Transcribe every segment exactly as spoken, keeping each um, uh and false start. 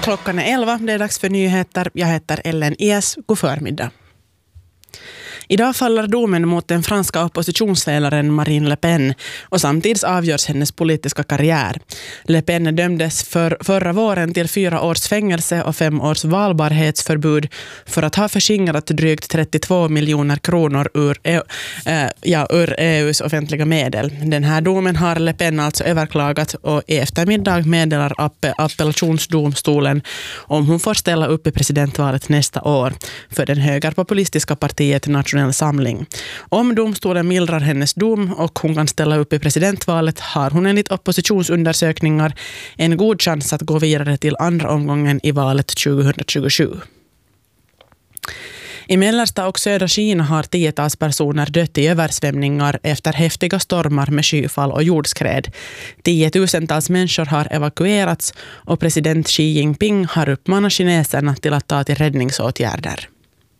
Klockan är elva, det är dags för nyheter. Jag heter Ellen Ies. God förmiddag. Idag faller domen mot den franska oppositionsledaren Marine Le Pen och samtidigt avgörs hennes politiska karriär. Le Pen dömdes för förra våren till fyra års fängelse och fem års valbarhetsförbud för att ha förskingrat drygt trettiotvå miljoner kronor ur, äh, ja, ur E U:s offentliga medel. Den här domen har Le Pen alltså överklagat och i eftermiddag meddelar app- appellationsdomstolen om hon får ställa upp i presidentvalet nästa år för den högerpopulistiska partiet Nationell samling. Om domstolen mildrar hennes dom och hon kan ställa upp i presidentvalet har hon enligt oppositionsundersökningar en god chans att gå vidare till andra omgången i valet tjugohundratjugosju. I mellersta och södra Kina har tiotals personer dött i översvämningar efter häftiga stormar med skyfall och jordskred. Tiotusentals människor har evakuerats och president Xi Jinping har uppmanat kineserna till att ta till räddningsåtgärder.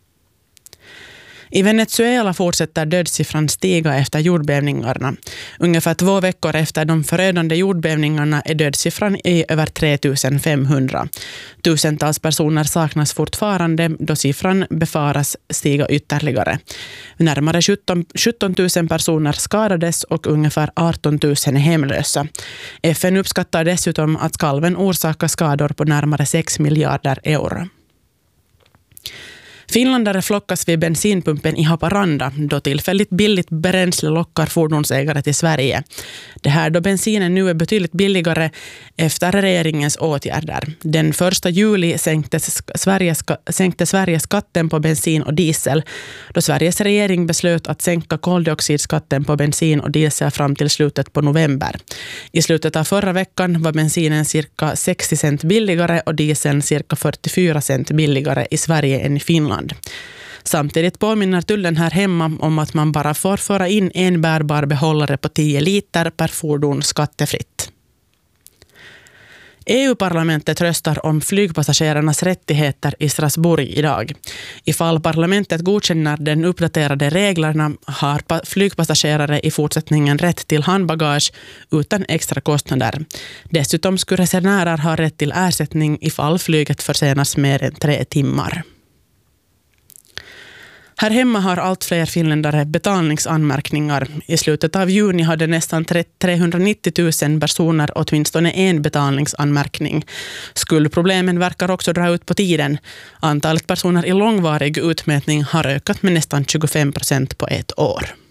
I Venezuela fortsätter dödssiffran stiga efter jordbävningarna. Ungefär två veckor efter de förödande jordbävningarna är dödssiffran i över tre tusen femhundra. Tusentals personer saknas fortfarande då siffran befaras stiga ytterligare. Närmare sjutton tusen personer skadades och ungefär arton tusen är hemlösa. F N uppskattar dessutom att skalven orsakar skador på närmare sex miljarder euro. Finlandare flockas vid bensinpumpen i Haparanda då tillfälligt billigt bränsle lockar fordonsägare till Sverige. Det här då bensinen nu är betydligt billigare efter regeringens åtgärder. Den första juli sänktes Sverige, sänkte Sverige skatten på bensin och diesel då Sveriges regering beslöt att sänka koldioxidskatten på bensin och diesel fram till slutet på november. I slutet av förra veckan var bensinen cirka sextio cent billigare och dieseln cirka fyrtiofyra cent billigare i Sverige än i Finland. Samtidigt påminner tullen här hemma om att man bara får föra in en bärbar behållare på tio liter per fordon skattefritt. E U-parlamentet röstar om flygpassagerarnas rättigheter i Strasbourg idag. Ifall parlamentet godkänner den uppdaterade reglerna har flygpassagerare i fortsättningen rätt till handbagage utan extra kostnader. Dessutom skulle resenärer ha rätt till ersättning ifall flyget försenas mer än tre timmar. Här hemma har allt fler finländare betalningsanmärkningar. I slutet av juni hade nästan trehundranittio tusen personer åtminstone en betalningsanmärkning. Skuldproblemen verkar också dra ut på tiden. Antalet personer i långvarig utmätning har ökat med nästan tjugofem procent på ett år.